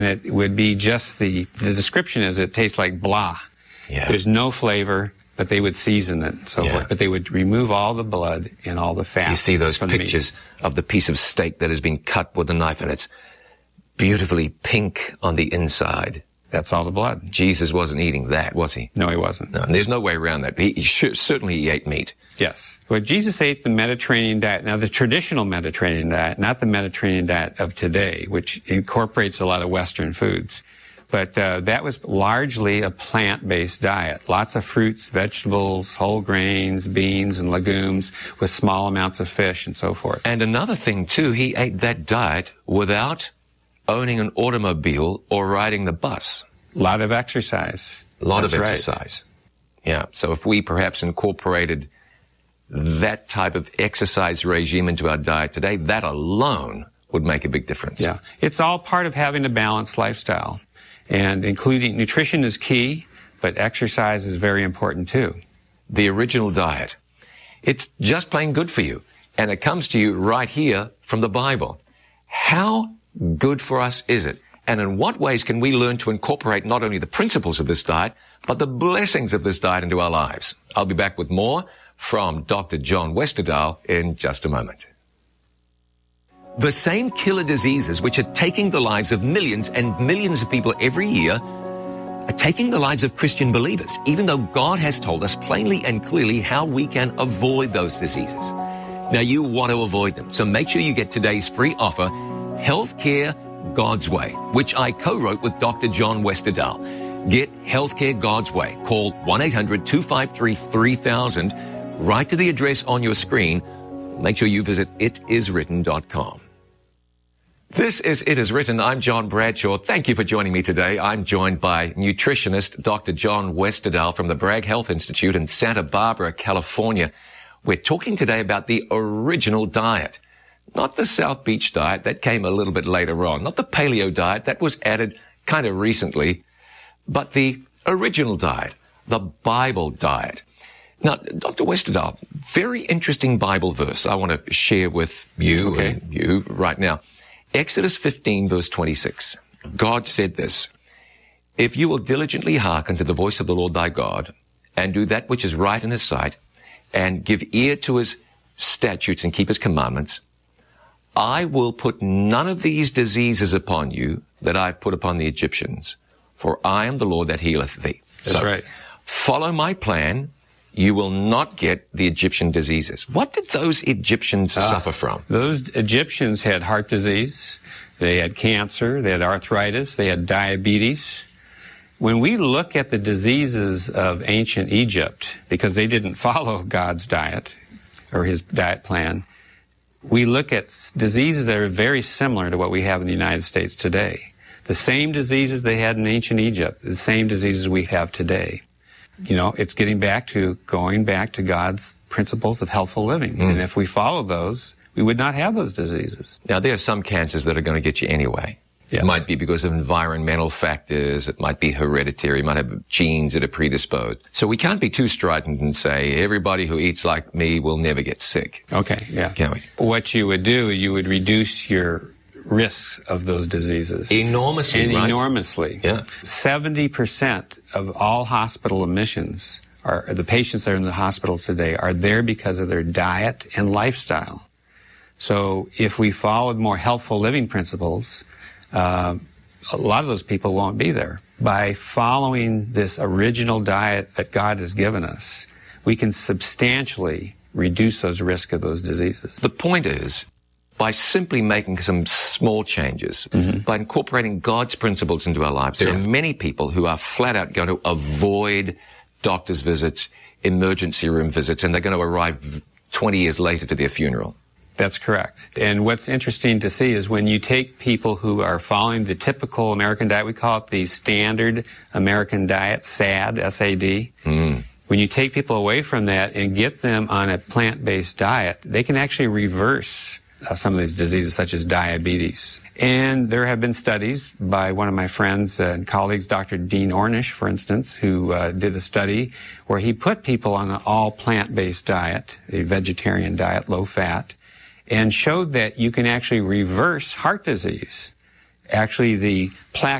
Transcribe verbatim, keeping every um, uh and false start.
It would be just the, the description is it tastes like blah. Yeah. There's no flavor, but they would season it and so Yeah. forth. But they would remove all the blood and all the fat. You see those from the meat. pictures of the piece of steak that has been cut with a knife, and it's beautifully pink on the inside. That's all the blood. Jesus wasn't eating that, was he? No, he wasn't. No, and there's no way around that. He, he should, certainly he ate meat. Yes. Well, Jesus ate the Mediterranean diet. Now, the traditional Mediterranean diet, not the Mediterranean diet of today, which incorporates a lot of Western foods. But uh, that was largely a plant-based diet. Lots of fruits, vegetables, whole grains, beans, and legumes with small amounts of fish and so forth. And another thing, too, he ate that diet without owning an automobile or riding the bus. A lot of exercise. A lot That's of right. exercise. Yeah. So if we perhaps incorporated that type of exercise regime into our diet today, that alone would make a big difference. Yeah. It's all part of having a balanced lifestyle. And including nutrition is key, but exercise is very important too. The original diet. It's just plain good for you. And it comes to you right here from the Bible. How good for us is it? And in what ways can we learn to incorporate not only the principles of this diet, but the blessings of this diet into our lives? I'll be back with more from Doctor John Westerdahl in just a moment. The same killer diseases which are taking the lives of millions and millions of people every year are taking the lives of Christian believers, even though God has told us plainly and clearly how we can avoid those diseases. Now, you want to avoid them, so make sure you get today's free offer, Healthcare God's Way, which I co-wrote with Doctor John Westerdahl. Get Healthcare God's Way. Call one eight hundred two five three three thousand. Write to the address on your screen. Make sure you visit it is written dot com. This is It Is Written. I'm John Bradshaw. Thank you for joining me today. I'm joined by nutritionist Doctor John Westerdahl from the Bragg Health Institute in Santa Barbara, California. We're talking today about the original diet. Not the South Beach diet, that came a little bit later on. Not the paleo diet, that was added kind of recently. But the original diet, the Bible diet. Now, Doctor Westerdahl, very interesting Bible verse I want to share with you Okay. and you right now. Exodus fifteen, verse twenty-six. God said this, "If you will diligently hearken to the voice of the Lord thy God, and do that which is right in his sight, and give ear to his statutes and keep his commandments, I will put none of these diseases upon you that I've put upon the Egyptians, for I am the Lord that healeth thee." That's so, right. Follow my plan. You will not get the Egyptian diseases. What did those Egyptians Ah. suffer from? Those Egyptians had heart disease, they had cancer, they had arthritis, they had diabetes. When we look at the diseases of ancient Egypt, because they didn't follow God's diet or his diet plan, we look at s- diseases that are very similar to what we have in the United States today. The same diseases they had in ancient Egypt, the same diseases we have today. You know, it's getting back to going back to God's principles of healthful living. Mm. And if we follow those, we would not have those diseases. Now, there are some cancers that are going to get you anyway. Yes. It might be because of environmental factors. It might be hereditary. You might have genes that are predisposed. So we can't be too strident and say everybody who eats like me will never get sick. Okay, yeah. Can we? What you would do, you would reduce your risks of those diseases. Enormously, and right? enormously. Yeah. seventy percent of all hospital admissions, are the patients that are in the hospitals today, are there because of their diet and lifestyle. So if we followed more healthful living principles, uh, a lot of those people won't be there. By following this original diet that God has given us, we can substantially reduce those risks of those diseases. The point is, by simply making some small changes, mm-hmm. by incorporating God's principles into our lives, there Yes. are many people who are flat out going to avoid doctor's visits, emergency room visits, and they're going to arrive twenty years later to their funeral. That's correct. And what's interesting to see is when you take people who are following the typical American diet, we call it the standard American diet, SAD, S A D. Mm. When you take people away from that and get them on a plant-based diet, they can actually reverse uh, some of these diseases such as diabetes. And there have been studies by one of my friends uh, and colleagues, Doctor Dean Ornish, for instance, who uh, did a study where he put people on an all plant-based diet, a vegetarian diet, low fat, and showed that you can actually reverse heart disease actually the plaque